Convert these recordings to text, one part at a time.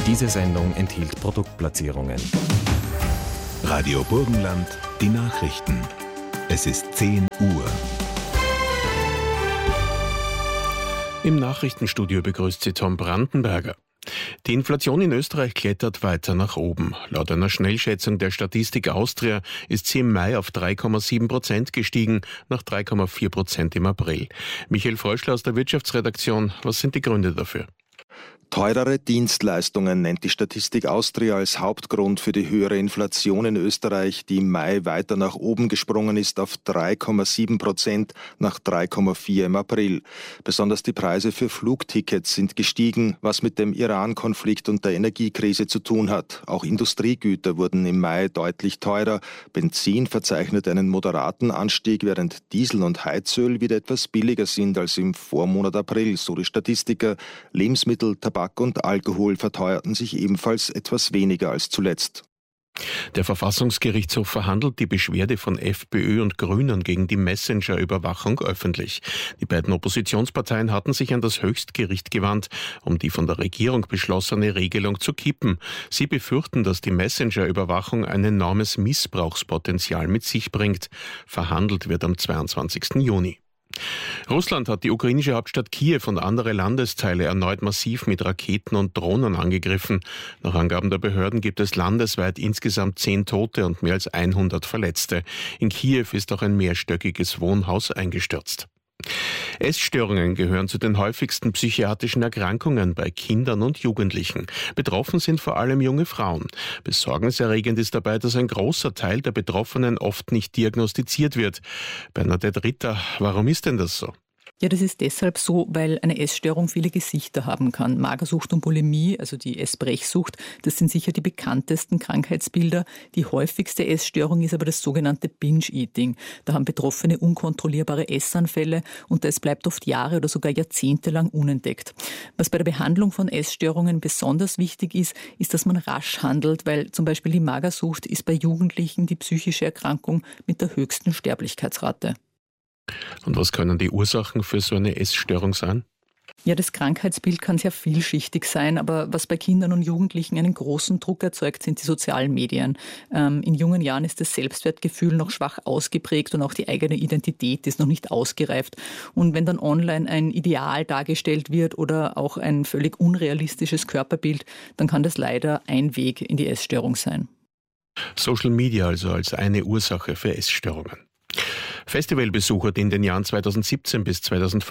Diese Sendung enthielt Produktplatzierungen. Radio Burgenland, die Nachrichten. Es ist 10 Uhr. Im Nachrichtenstudio begrüßt Sie Tom Brandenberger. Die Inflation in Österreich klettert weiter nach oben. Laut einer Schnellschätzung der Statistik Austria ist sie im Mai auf 3,7% gestiegen, nach 3,4% im April. Michael Fröschler aus der Wirtschaftsredaktion, was sind die Gründe dafür? Teurere Dienstleistungen nennt die Statistik Austria als Hauptgrund für die höhere Inflation in Österreich, die im Mai weiter nach oben gesprungen ist auf 3,7% nach 3,4% im April. Besonders die Preise für Flugtickets sind gestiegen, was mit dem Iran-Konflikt und der Energiekrise zu tun hat. Auch Industriegüter wurden im Mai deutlich teurer. Benzin verzeichnet einen moderaten Anstieg, während Diesel und Heizöl wieder etwas billiger sind als im Vormonat April, so die Statistiker. Lebensmittel, Tabak und Alkohol verteuerten sich ebenfalls etwas weniger als zuletzt. Der Verfassungsgerichtshof verhandelt die Beschwerde von FPÖ und Grünen gegen die Messenger-Überwachung öffentlich. Die beiden Oppositionsparteien hatten sich an das Höchstgericht gewandt, um die von der Regierung beschlossene Regelung zu kippen. Sie befürchten, dass die Messenger-Überwachung ein enormes Missbrauchspotenzial mit sich bringt. Verhandelt wird am 22. Juni. Russland hat die ukrainische Hauptstadt Kiew und andere Landesteile erneut massiv mit Raketen und Drohnen angegriffen. Nach Angaben der Behörden gibt es landesweit insgesamt 10 Tote und mehr als 100 Verletzte. In Kiew ist auch ein mehrstöckiges Wohnhaus eingestürzt. Essstörungen gehören zu den häufigsten psychiatrischen Erkrankungen bei Kindern und Jugendlichen. Betroffen sind vor allem junge Frauen. Besorgniserregend ist dabei, dass ein großer Teil der Betroffenen oft nicht diagnostiziert wird. Bernadette Ritter, warum ist denn das so? Ja, das ist deshalb so, weil eine Essstörung viele Gesichter haben kann. Magersucht und Bulimie, also die Essbrechsucht, das sind sicher die bekanntesten Krankheitsbilder. Die häufigste Essstörung ist aber das sogenannte Binge-Eating. Da haben Betroffene unkontrollierbare Essanfälle und das bleibt oft Jahre oder sogar Jahrzehnte lang unentdeckt. Was bei der Behandlung von Essstörungen besonders wichtig ist, ist, dass man rasch handelt, weil zum Beispiel die Magersucht ist bei Jugendlichen die psychische Erkrankung mit der höchsten Sterblichkeitsrate. Und was können die Ursachen für so eine Essstörung sein? Ja, das Krankheitsbild kann sehr vielschichtig sein, aber was bei Kindern und Jugendlichen einen großen Druck erzeugt, sind die sozialen Medien. In jungen Jahren ist das Selbstwertgefühl noch schwach ausgeprägt und auch die eigene Identität ist noch nicht ausgereift. Und wenn dann online ein Ideal dargestellt wird oder auch ein völlig unrealistisches Körperbild, dann kann das leider ein Weg in die Essstörung sein. Social Media also als eine Ursache für Essstörungen. Festivalbesucher, die in den Jahren 2017 bis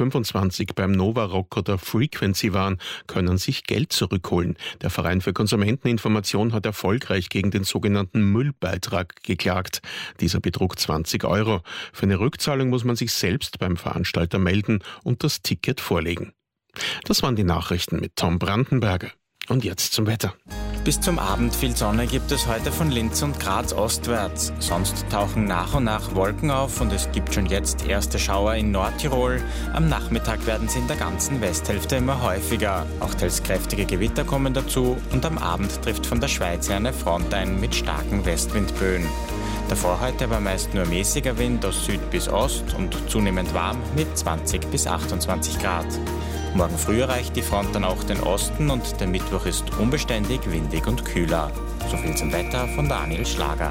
2025 beim Nova Rock oder Frequency waren, können sich Geld zurückholen. Der Verein für Konsumenteninformation hat erfolgreich gegen den sogenannten Müllbeitrag geklagt. Dieser betrug 20 €. Für eine Rückzahlung muss man sich selbst beim Veranstalter melden und das Ticket vorlegen. Das waren die Nachrichten mit Tom Brandenberger. Und jetzt zum Wetter. Bis zum Abend viel Sonne gibt es heute von Linz und Graz ostwärts. Sonst tauchen nach und nach Wolken auf und es gibt schon jetzt erste Schauer in Nordtirol. Am Nachmittag werden sie in der ganzen Westhälfte immer häufiger. Auch teils kräftige Gewitter kommen dazu und am Abend trifft von der Schweiz eine Front ein mit starken Westwindböen. Davor heute war meist nur mäßiger Wind aus Süd bis Ost und zunehmend warm mit 20 bis 28 Grad. Morgen früh erreicht die Front dann auch den Osten und der Mittwoch ist unbeständig, windig und kühler. Soviel zum Wetter von Daniel Schlager.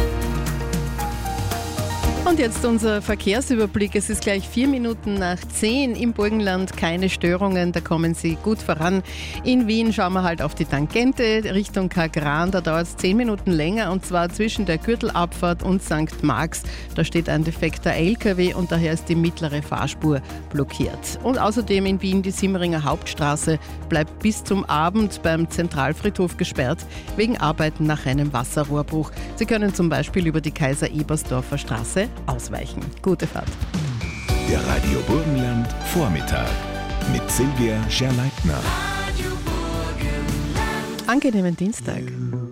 Und jetzt unser Verkehrsüberblick. Es ist gleich 4 Minuten nach 10 im Burgenland. Keine Störungen, da kommen Sie gut voran. In Wien schauen wir halt auf die Tangente Richtung Kagran. Da dauert es 10 Minuten länger und zwar zwischen der Gürtelabfahrt und St. Marx. Da steht ein defekter LKW und daher ist die mittlere Fahrspur blockiert. Und außerdem in Wien die Simmeringer Hauptstraße bleibt bis zum Abend beim Zentralfriedhof gesperrt wegen Arbeiten nach einem Wasserrohrbruch. Sie können zum Beispiel über die Kaiser-Ebersdorfer Straße ausweichen. Gute Fahrt. Der Radio Burgenland Vormittag mit Silvia Scherleitner. Angenehmen Dienstag.